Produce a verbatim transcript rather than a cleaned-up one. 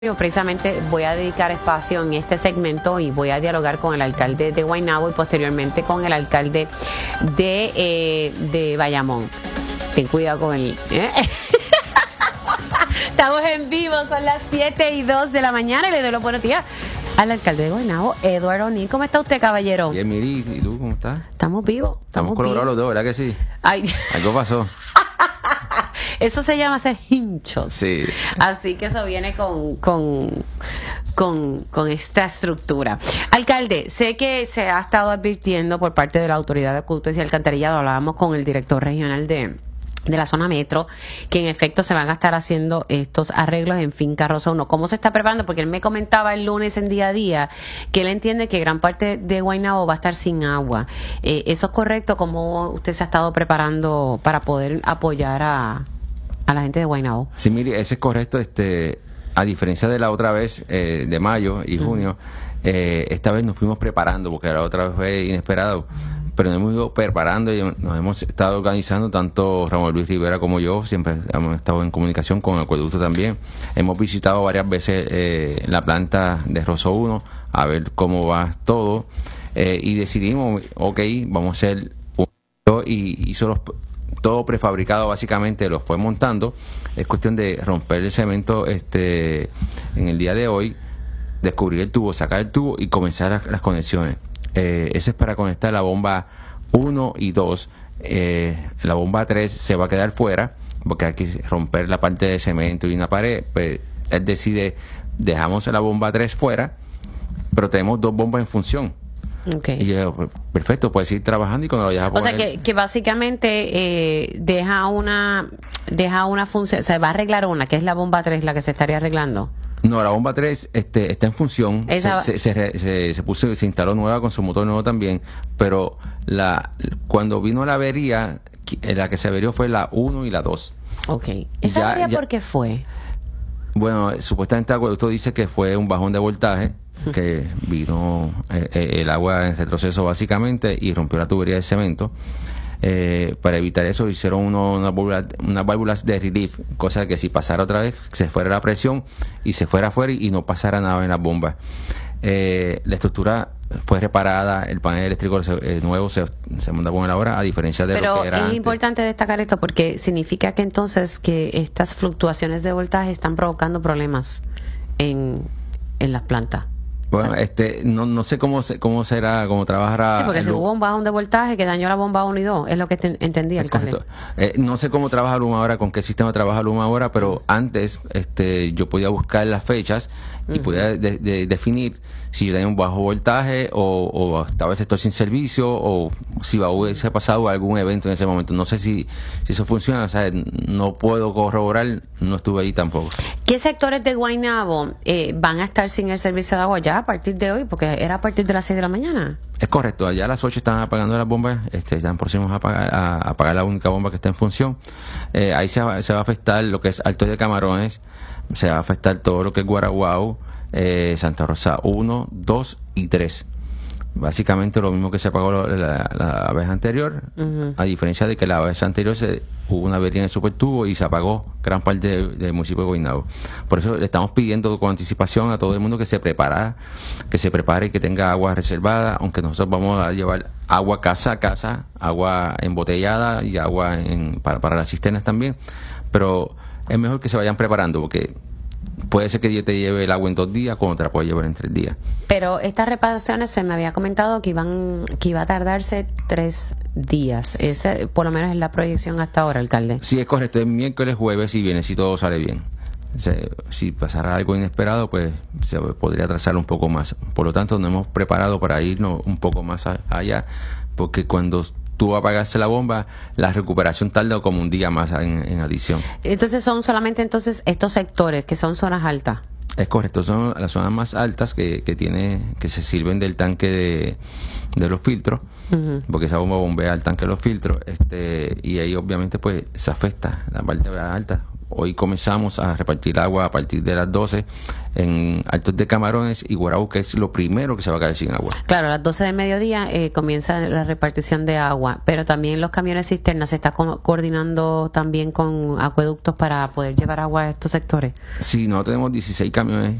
Yo precisamente voy a dedicar espacio en este segmento y voy a dialogar con el alcalde de Guaynabo y posteriormente con el alcalde de, eh, de Bayamón. Ten cuidado con el... ¿eh? Estamos en vivo, son las siete y dos de la mañana y le doy los buenos días al alcalde de Guaynabo, Eduardo O'Neill. ¿Cómo está usted, caballero? Bien, Miri, ¿y tú cómo estás? Estamos vivos. Estamos colorados los dos, ¿verdad que sí? Ay. Algo pasó. Eso se llama ser hinchos. Sí. Así que eso viene con, con, con, con esta estructura. Alcalde, sé que se ha estado advirtiendo por parte de la Autoridad de Acueductos y Alcantarillado, hablábamos con el director regional de, de la zona metro, que en efecto se van a estar haciendo estos arreglos en Finca Rosa uno. ¿Cómo se está preparando? Porque él me comentaba el lunes en día a día que él entiende que gran parte de Guaynabo va a estar sin agua. Eh, ¿Eso es correcto? ¿Cómo usted se ha estado preparando para poder apoyar a... a la gente de Guaynabo? Sí, mire, ese es correcto. Este, a diferencia de la otra vez, eh, de mayo y junio, uh-huh. eh, esta vez nos fuimos preparando, porque la otra vez fue inesperado, pero nos hemos ido preparando y nos hemos estado organizando, tanto Ramón Luis Rivera como yo, siempre hemos estado en comunicación con el acueducto también. Hemos visitado varias veces eh, la planta de Rosa uno, a ver cómo va todo, eh, y decidimos, ok, vamos a hacer un... y hizo los... todo prefabricado, básicamente lo fue montando. Es cuestión de romper el cemento este en el día de hoy, descubrir el tubo, sacar el tubo y comenzar las, las conexiones. Eh, ese es para conectar la bomba uno y dos. Eh, la bomba tres se va a quedar fuera porque hay que romper la parte de cemento y una pared. Pues él decide, dejamos la bomba tres fuera, pero tenemos dos bombas en función. Okay. Y yo, perfecto, puedes ir trabajando y cuando lo vayas a poner... O sea que, que básicamente eh, deja una deja una función, se va a arreglar una, que es la bomba tres, la que se estaría arreglando. No, la bomba tres este, está en función. Esa... Se, se, se, se, se puso, se instaló nueva con su motor nuevo también, pero la cuando vino la avería, la que se averió fue la uno y la dos. Ok. ¿Esa ya, avería ya, por qué fue? Bueno, supuestamente el acueducto dice que fue un bajón de voltaje, que vino eh, el agua en retroceso básicamente y rompió la tubería de cemento. Eh, para evitar eso hicieron uno, una válvula, unas válvulas de relief, cosa que si pasara otra vez se fuera la presión y se fuera afuera y no pasara nada en las bombas. Eh, la estructura fue reparada, el panel eléctrico eh, nuevo se, se manda con la hora, a diferencia de Pero lo que era es antes. importante destacar esto porque significa que entonces que estas fluctuaciones de voltaje están provocando problemas en, en las plantas. Bueno, este, no, no sé cómo se, cómo será, cómo trabajará. Sí, porque el, si hubo un bajón de voltaje que dañó la bomba uno y dos, es lo que te, entendí, alcalde. Eh, no sé cómo trabaja Luma ahora, con qué sistema trabaja Luma ahora, pero antes este, yo podía buscar las fechas y uh-huh. podía de, de, definir si yo tenía un bajo voltaje o, o estaba el sector sin servicio o si hubiese pasado algún evento en ese momento. No sé si, si eso funciona, o sea, no puedo corroborar, no estuve ahí tampoco. ¿Qué sectores de Guaynabo eh, van a estar sin el servicio de agua ya a partir de hoy? Porque era a partir de las seis de la mañana. Es correcto, allá a las ocho están apagando las bombas, este, están próximos a apagar, a apagar la única bomba que está en función. Eh, ahí se va, se va a afectar lo que es Alto de Camarones, se va a afectar todo lo que es Guaraguao, eh, Santa Rosa uno, dos y tres. Básicamente lo mismo que se apagó la, la, la vez anterior, uh-huh. a diferencia de que la vez anterior se, hubo una avería en el supertubo y se apagó gran parte del de municipio de Guaynabo. Por eso le estamos pidiendo con anticipación a todo el mundo que se prepara, que se prepare y que tenga agua reservada, aunque nosotros vamos a llevar agua casa a casa, agua embotellada y agua en, para, para las cisternas también, pero es mejor que se vayan preparando porque puede ser que yo te lleve el agua en dos días como te la puedo llevar en tres días. Pero estas reparaciones se me había comentado que iban que iba a tardarse tres días. Ese por lo menos es la proyección hasta ahora, alcalde. Sí, es correcto. Es miércoles, jueves y viernes si todo sale bien. Se, si pasara algo inesperado, pues se podría atrasar un poco más. Por lo tanto, nos hemos preparado para irnos un poco más a, allá, porque cuando tú apagaste la bomba, la recuperación tarda como un día más en, en adición. Entonces son solamente entonces estos sectores que son zonas altas. Es correcto, son las zonas más altas que, que tiene, que se sirven del tanque de, de los filtros, uh-huh. porque esa bomba bombea al tanque de los filtros, este, y ahí obviamente pues se afecta la parte alta. hoy comenzamos a repartir agua a partir de las doce en Altos de Camarones y Guaraú, que es lo primero que se va a quedar sin agua. Claro, a las doce del mediodía eh, comienza la repartición de agua, pero también los camiones cisternas se está co- coordinando también con acueductos para poder llevar agua a estos sectores. Sí, nosotros tenemos dieciséis camiones